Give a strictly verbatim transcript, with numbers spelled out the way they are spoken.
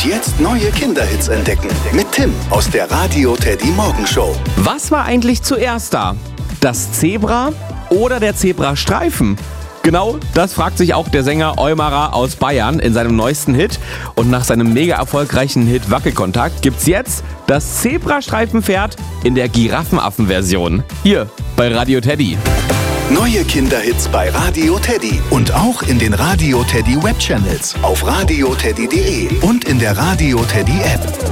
Und jetzt neue Kinderhits entdecken. Mit Tim aus der Radio Teddy Morgenshow. Was war eigentlich zuerst da? Das Zebra oder der Zebrastreifen? Genau, das fragt sich auch der Sänger Eumara aus Bayern in seinem neuesten Hit. Und nach seinem mega erfolgreichen Hit Wackelkontakt gibt's jetzt das Zebrastreifenpferd in der Giraffenaffen-Version. Hier bei Radio Teddy. Neue Kinderhits bei Radio Teddy und auch in den Radio Teddy Webchannels auf radio teddy punkt de und in der Radio Teddy App.